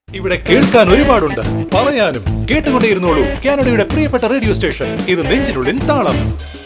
ഇവിടെ കേൾക്കാൻ ഒരുപാടുണ്ട്, പറയാനും കേട്ടുകൊണ്ടേയിരുന്നോളൂ. കാനഡയുടെ പ്രിയപ്പെട്ട റേഡിയോ സ്റ്റേഷൻ. ഇത് നെഞ്ചിനുള്ളിൽ താളം.